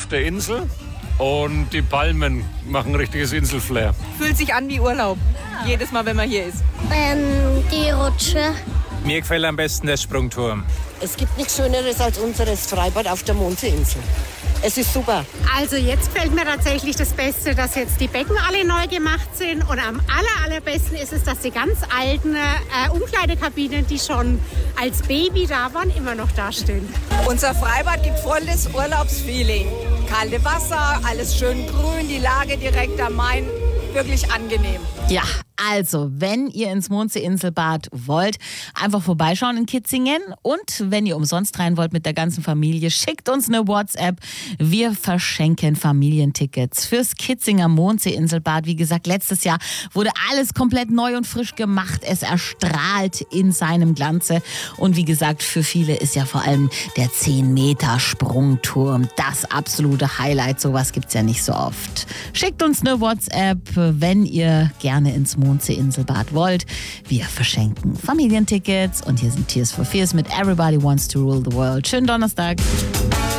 der Insel. Und die Palmen machen richtiges Inselflair. Fühlt sich an wie Urlaub, jedes Mal, wenn man hier ist. Die Rutsche. Mir gefällt am besten der Sprungturm. Es gibt nichts Schöneres als unseres Freibad auf der Mondseeinsel. Es ist super. Also jetzt gefällt mir tatsächlich das Beste, dass jetzt die Becken alle neu gemacht sind. Und am allerbesten ist es, dass die ganz alten Umkleidekabinen, die schon als Baby da waren, immer noch da stehen. Unser Freibad gibt volles Urlaubsfeeling. Kalte Wasser, alles schön grün, die Lage direkt am Main. Wirklich angenehm. Ja, also, wenn ihr ins Mondseeinselbad wollt, einfach vorbeischauen in Kitzingen. Und wenn ihr umsonst rein wollt mit der ganzen Familie, schickt uns eine WhatsApp. Wir verschenken Familientickets fürs Kitzinger Mondseeinselbad. Wie gesagt, letztes Jahr wurde alles komplett neu und frisch gemacht. Es erstrahlt in seinem Glanze. Und wie gesagt, für viele ist ja vor allem der 10-Meter-Sprungturm das absolute Highlight. Sowas gibt's ja nicht so oft. Schickt uns eine WhatsApp, wenn ihr gerne ins Mondseeinselbad wollt. Wir verschenken Familientickets und hier sind Tears for Fears mit Everybody Wants to Rule the World. Schönen Donnerstag.